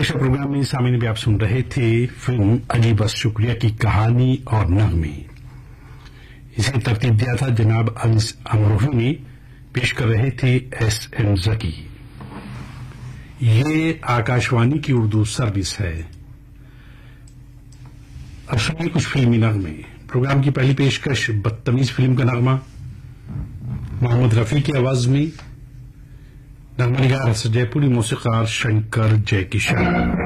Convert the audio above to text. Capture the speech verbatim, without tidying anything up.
Akashvani programme में सामने भी आप सुन रहे थे फिल्म अली बस शुक्रिया की कहानी और नगमे। इसे तरतीब दिया था जनाब अनिस अमरोही ने, पेश कर रहे थे एस एम जकी। ये आकाशवाणी की उर्दू सर्विस है। अब सुनिए कुछ फिल्मी नगमे। प्रोग्राम की पहली पेशकश बदतमीज फिल्म का नगमा मोहम्मद रफी की आवाज में। नगमा निगार जयपुरी मौसीकार शंकर जयकिशन।